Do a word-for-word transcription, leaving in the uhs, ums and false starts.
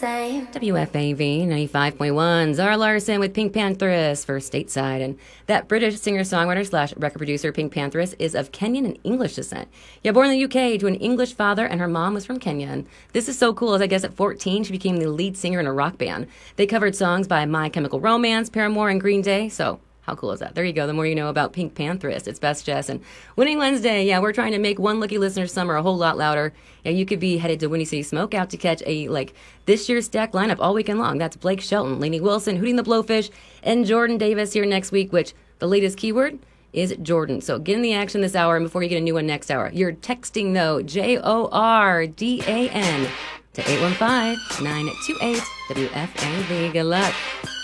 same. W F A V ninety-five point one. Zara Larsson with Pink Pantheress for Stateside. And that British singer-songwriter slash record producer Pink Pantheress is of Kenyan and English descent. Yeah, born in the U K to an English father, and her mom was from Kenya. And this is so cool, as I guess at fourteen, she became the lead singer in a rock band. They covered songs by My Chemical Romance, Paramore, and Green Day. So how cool is that? There you go. The more you know about Pink Pantheress. It's Best Jess. And Winning Wednesday, yeah, we're trying to make one lucky listener's summer a whole lot louder. Yeah, you could be headed to Windy City Smokeout to catch a, like, this year's stacked lineup all weekend long. That's Blake Shelton, Lainey Wilson, Hooting the Blowfish, and Jordan Davis here next week, which the latest keyword is Jordan. So get in the action this hour, and before you get a new one next hour, you're texting, though, J O R D A N to eight one five, nine two eight, W F A V. Good luck.